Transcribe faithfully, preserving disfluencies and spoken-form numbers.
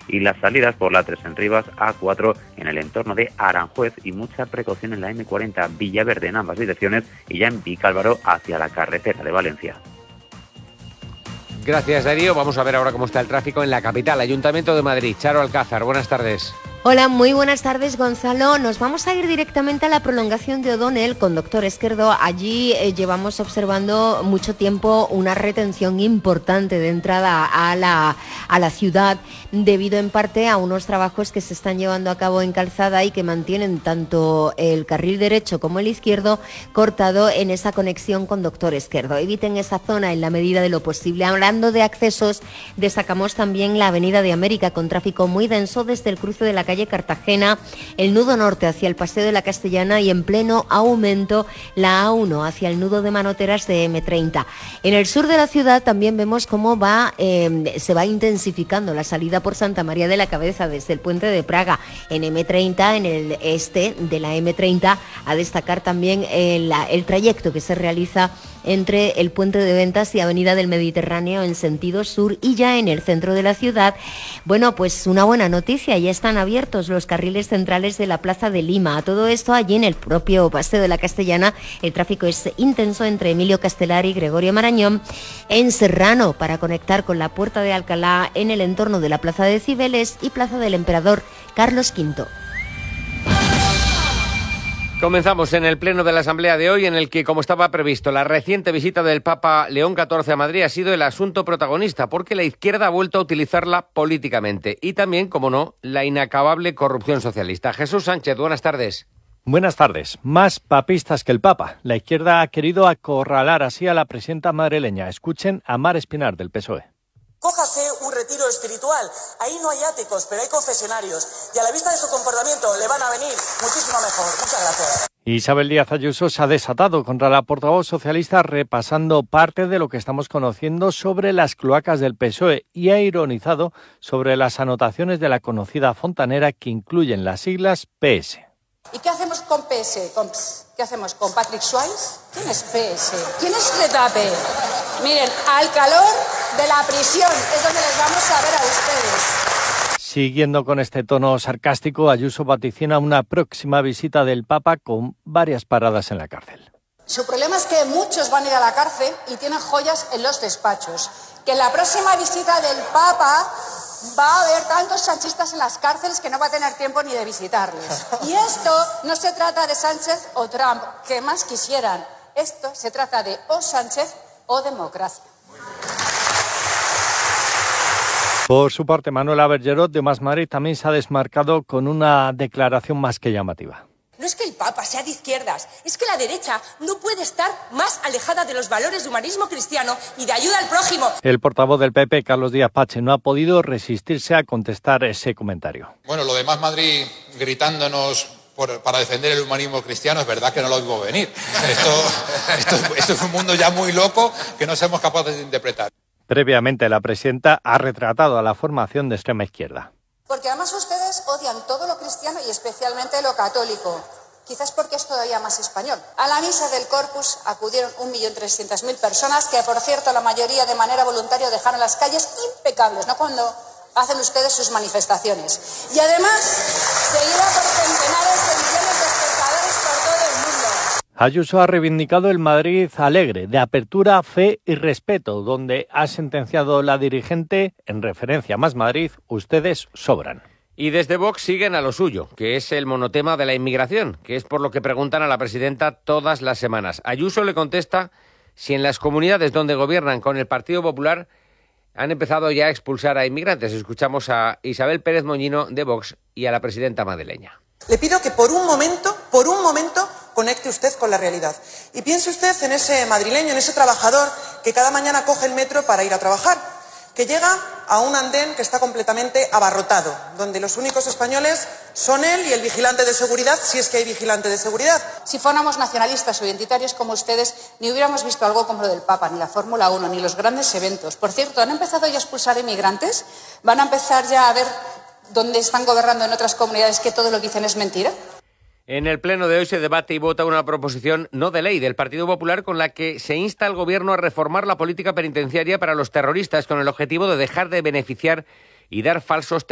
y las salidas por la tres en Rivas, A cuatro en el entorno de Aranjuez y mucha precaución en la eme cuarenta Villaverde en ambas direcciones y ya en Vicálvaro hacia la carretera de Valencia. Gracias, Darío. Vamos a ver ahora cómo está el tráfico en la capital, Ayuntamiento de Madrid. Charo Alcázar, buenas tardes. Hola, muy buenas tardes, Gonzalo. Nos vamos a ir directamente a la prolongación de O'Donnell con Doctor Esquerdo. Allí eh, llevamos observando mucho tiempo una retención importante de entrada a la, a la ciudad debido en parte a unos trabajos que se están llevando a cabo en calzada y que mantienen tanto el carril derecho como el izquierdo cortado en esa conexión con Doctor Esquerdo. Eviten esa zona en la medida de lo posible. Hablando de accesos, destacamos también la Avenida de América con tráfico muy denso desde el cruce de la calle calle Cartagena, el nudo norte hacia el Paseo de la Castellana y en pleno aumento la A uno hacia el nudo de Manoteras de eme treinta. En el sur de la ciudad también vemos cómo va eh, se va intensificando la salida por Santa María de la Cabeza desde el puente de Praga en eme treinta, en el este de la eme treinta, a destacar también el, el trayecto que se realiza entre el puente de Ventas y Avenida del Mediterráneo en sentido sur y ya en el centro de la ciudad. Bueno, pues una buena noticia, ya están abiertos los carriles centrales de la Plaza de Lima. A todo esto, allí en el propio Paseo de la Castellana, el tráfico es intenso entre Emilio Castelar y Gregorio Marañón. En Serrano, para conectar con la Puerta de Alcalá en el entorno de la Plaza de Cibeles y Plaza del Emperador Carlos quinto. Comenzamos en el pleno de la Asamblea de hoy, en el que, como estaba previsto, la reciente visita del Papa León catorce a Madrid ha sido el asunto protagonista, porque la izquierda ha vuelto a utilizarla políticamente. Y también, como no, la inacabable corrupción socialista. Jesús Sánchez, buenas tardes. Buenas tardes. Más papistas que el Papa. La izquierda ha querido acorralar así a la presidenta madrileña. Escuchen a Mar Espinar, del P S O E. Cójase un retiro espiritual. Ahí no hay áticos, pero hay confesionarios. Y a la vista de su comportamiento le van a venir muchísimo mejor. Muchas gracias. Isabel Díaz Ayuso se ha desatado contra la portavoz socialista repasando parte de lo que estamos conociendo sobre las cloacas del P S O E y ha ironizado sobre las anotaciones de la conocida fontanera que incluyen las siglas P S. ¿Y qué hacemos con P S? ¿Con P S? ¿Qué hacemos con Patrick Swayze? ¿Quién es P S? ¿Quién es Retape? Miren, al calor de la prisión es donde les vamos a ver a ustedes. Siguiendo con este tono sarcástico, Ayuso vaticina una próxima visita del Papa con varias paradas en la cárcel. Su problema es que muchos van a ir a la cárcel y tienen joyas en los despachos. Que en la próxima visita del Papa va a haber tantos sanchistas en las cárceles que no va a tener tiempo ni de visitarles. Y esto no se trata de Sánchez o Trump, que más quisieran. Esto se trata de o Sánchez o democracia. Por su parte, Manuela Bergerot, de Más Madrid, también se ha desmarcado con una declaración más que llamativa. No es que el Papa sea de izquierdas, es que la derecha no puede estar más alejada de los valores de humanismo cristiano y de ayuda al prójimo. El portavoz del P P, Carlos Díaz Pache, no ha podido resistirse a contestar ese comentario. Bueno, lo de Más Madrid gritándonos por, para defender el humanismo cristiano, es verdad que no lo oigo venir. Esto, esto, esto es un mundo ya muy loco que no somos capaces de interpretar. Previamente, la presidenta ha retratado a la formación de extrema izquierda. Porque además ustedes odian todo lo cristiano y especialmente lo católico. Quizás porque es todavía más español. A la misa del Corpus acudieron un millón trescientas mil personas, que por cierto la mayoría de manera voluntaria dejaron las calles impecables, ¿no? Cuando hacen ustedes sus manifestaciones. Y además seguirá por centenares de millones de espectadores por todo el mundo. Ayuso ha reivindicado el Madrid alegre, de apertura, fe y respeto, donde ha sentenciado la dirigente, en referencia a Más Madrid, ustedes sobran. Y desde Vox siguen a lo suyo, que es el monotema de la inmigración, que es por lo que preguntan a la presidenta todas las semanas. Ayuso le contesta si en las comunidades donde gobiernan con el Partido Popular han empezado ya a expulsar a inmigrantes. Escuchamos a Isabel Pérez Moñino de Vox y a la presidenta madrileña. Le pido que por un momento, por un momento, conecte usted con la realidad. Y piense usted en ese madrileño, en ese trabajador que cada mañana coge el metro para ir a trabajar, que llega a un andén que está completamente abarrotado, donde los únicos españoles son él y el vigilante de seguridad, si es que hay vigilante de seguridad. Si fuéramos nacionalistas o identitarios como ustedes, ni hubiéramos visto algo como lo del Papa, ni la Fórmula uno, ni los grandes eventos. Por cierto, ¿han empezado ya a expulsar inmigrantes? ¿Van a empezar ya a ver dónde están gobernando en otras comunidades que todo lo que dicen es mentira? En el pleno de hoy se debate y vota una proposición no de ley del Partido Popular con la que se insta al Gobierno a reformar la política penitenciaria para los terroristas con el objetivo de dejar de beneficiar y dar falsos